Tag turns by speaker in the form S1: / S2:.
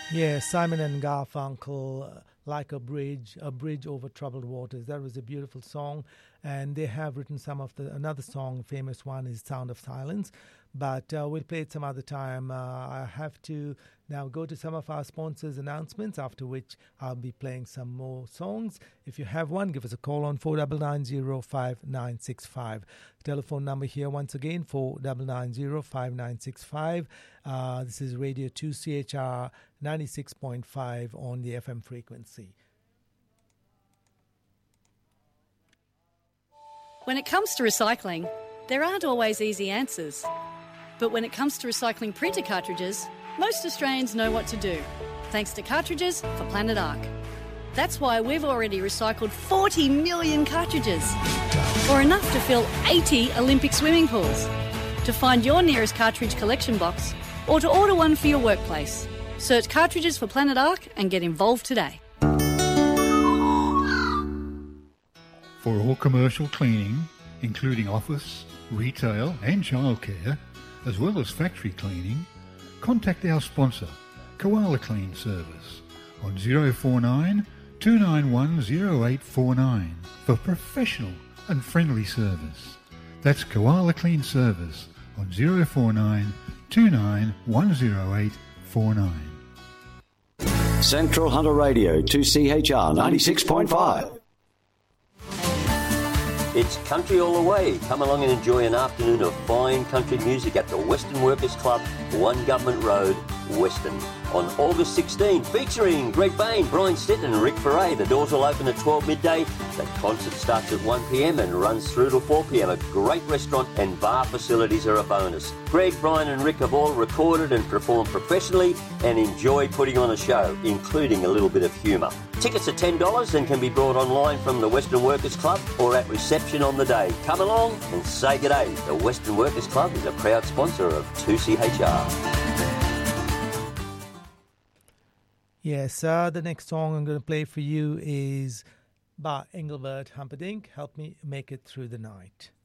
S1: Yeah, Simon and Garfunkel, like a bridge over troubled waters. That was a beautiful song, and they have written another song, famous one is Sound of Silence, but we'll play it some other time. I have to now go to some of our sponsors' announcements, after which I'll be playing some more songs. If you have one, give us a call on 49905965. Telephone number here once again, 49905965. This is Radio 2CHR 96.5 on the FM frequency.
S2: When it comes to recycling, there aren't always easy answers. But when it comes to recycling printer cartridges, most Australians know what to do, thanks to Cartridges for Planet Ark. That's why we've already recycled 40 million cartridges, or enough to fill 80 Olympic swimming pools. To find your nearest cartridge collection box, or to order one for your workplace, search Cartridges for Planet Ark and get involved today.
S3: For all commercial cleaning, including office, retail and childcare, as well as factory cleaning, contact our sponsor, Koala Clean Service, on 049 291 0849 for professional and friendly service. That's Koala Clean Service on 049 2910849.
S4: Central Hunter Radio 2CHR 96.5.
S5: It's country all the way. Come along and enjoy an afternoon of fine country music at the Western Workers Club, 1 Government Road, Western. On August 16, featuring Greg Bain, Brian Stitt and Rick Ferret. The doors will open at 12 midday. The concert starts at 1 p.m. and runs through to 4 p.m. A great restaurant and bar facilities are a bonus. Greg, Brian and Rick have all recorded and performed professionally and enjoy putting on a show, including a little bit of humour. Tickets are $10 and can be bought online from the Western Workers Club or at reception on the day. Come along and say good day. The Western Workers Club is a proud sponsor of 2CHR.
S1: Yes, the next song I'm going to play for you is by Engelbert Humperdinck, Help Me Make It Through the Night.